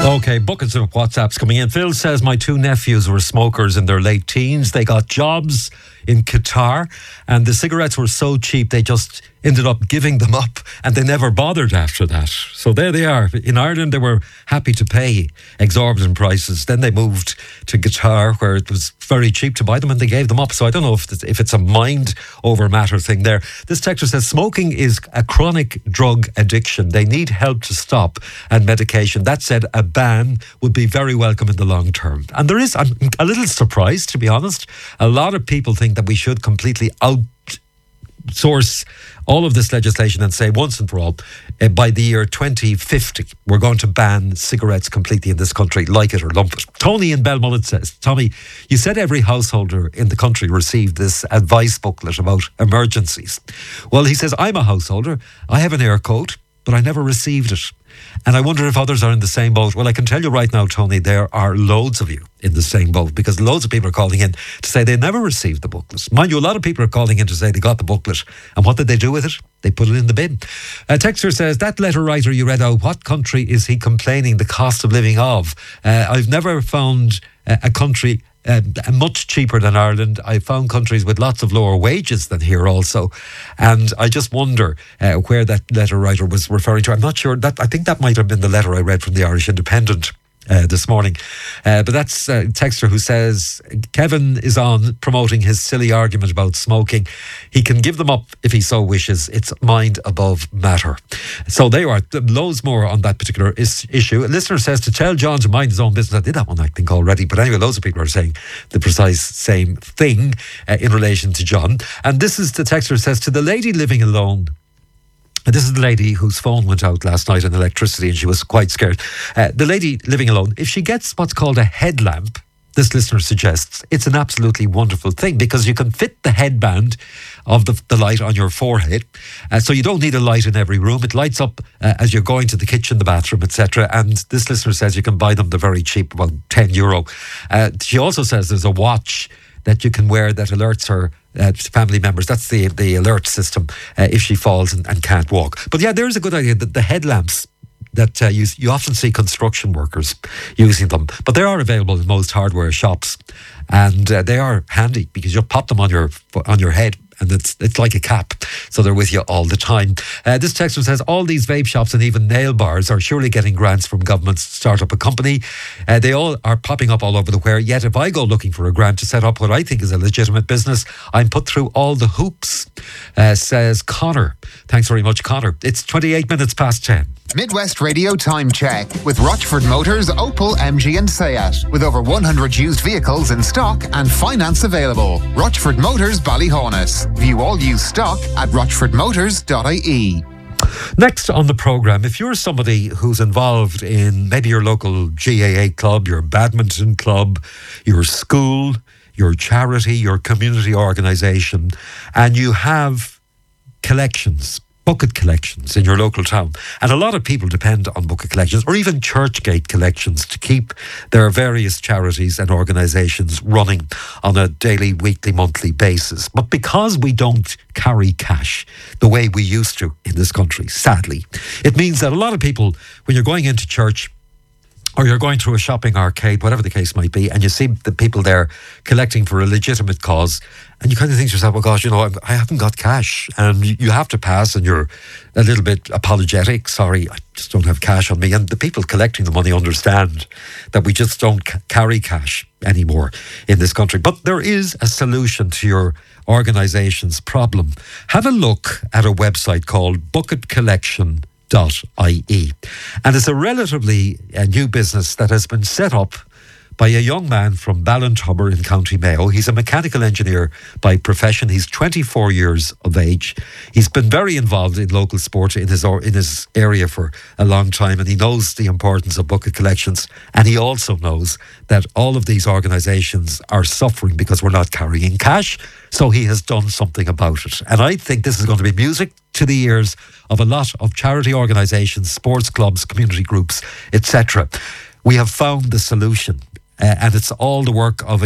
Okay, buckets of WhatsApps coming in. Phil says, my two nephews were smokers in their late teens. They got jobs in Qatar and the cigarettes were so cheap they just ended up giving them up and they never bothered after that. So there they are. In Ireland, they were happy to pay exorbitant prices. Then they moved to Qatar where it was very cheap to buy them and they gave them up. So I don't know if it's a mind over matter thing there. This texter says, smoking is a chronic drug addiction. They need help to stop and medication. That said, a ban would be very welcome in the long term. And there is, I'm a little surprised, to be honest. A lot of people think that we should completely outsource all of this legislation and say once and for all, by the year 2050, we're going to ban cigarettes completely in this country, like it or lump it. Tony in Belmullet says, Tommy, you said every householder in the country received this advice booklet about emergencies. Well, he says, I'm a householder. I have an air coat, but I never received it. And I wonder if others are in the same boat. Well, I can tell you right now, Tony, there are loads of you in the same boat because loads of people are calling in to say they never received the booklet. Mind you, a lot of people are calling in to say they got the booklet. And what did they do with it? They put it in the bin. Texter says, that letter writer you read out, what country is he complaining the cost of living of? I've never found a country much cheaper than Ireland. I found countries with lots of lower wages than here also. And I just wonder where that letter writer was referring to. I'm not sure. I think that might have been the letter I read from the Irish Independent this morning. But that's a texter who says, Kevin is on promoting his silly argument about smoking. He can give them up if he so wishes. It's mind above matter. So there you are. Loads more on that particular issue. A listener says to tell John to mind his own business. I did that one, I think, already. But anyway, loads of people are saying the precise same thing in relation to John. And this is the texter who says, to the lady living alone. This is the lady whose phone went out last night on electricity and she was quite scared. The lady living alone, if she gets what's called a headlamp, this listener suggests, it's an absolutely wonderful thing because you can fit the headband of the light on your forehead. So you don't need a light in every room. It lights up as you're going to the kitchen, the bathroom, etc. And this listener says you can buy them. They're very cheap, about €10. She also says there's a watch that you can wear that alerts her family members. That's the alert system if she falls and can't walk. But yeah, there's a good idea that the headlamps that you often see construction workers using them, but they are available in most hardware shops, and they are handy because you pop them on your head. And it's like a cap, so they're with you all the time. This texter says, all these vape shops and even nail bars are surely getting grants from governments to start up a company. They all are popping up all over the where. Yet if I go looking for a grant to set up what I think is a legitimate business, I'm put through all the hoops, says Connor. Thanks very much, Connor. It's 28 minutes past 10. Midwest Radio Time Check with Rochford Motors, Opel, MG and Seat. With over 100 used vehicles in stock and finance available. Rochford Motors, Ballyhonus. View all used stock at rochfordmotors.ie. Next on the programme, if you're somebody who's involved in maybe your local GAA club, your badminton club, your school, your charity, your community organisation, and you have collections, bucket collections in your local town. And a lot of people depend on bucket collections or even Churchgate collections to keep their various charities and organisations running on a daily, weekly, monthly basis. But because we don't carry cash the way we used to in this country, sadly, it means that a lot of people, when you're going into church or you're going through a shopping arcade, whatever the case might be, and you see the people there collecting for a legitimate cause, and you kind of think to yourself, well, gosh, I haven't got cash. And you have to pass, and you're a little bit apologetic. Sorry, I just don't have cash on me. And the people collecting the money understand that we just don't carry cash anymore in this country. But there is a solution to your organisation's problem. Have a look at a website called bucketcollection.ie. And it's a relatively new business that has been set up by a young man from Ballintubber in County Mayo. He's a mechanical engineer by profession. He's 24 years of age. He's been very involved in local sport in his area for a long time, and he knows the importance of bucket collections. And he also knows that all of these organisations are suffering because we're not carrying cash. So he has done something about it. And I think this is going to be music to the ears of a lot of charity organisations, sports clubs, community groups, etc. We have found the solution. And it's all the work of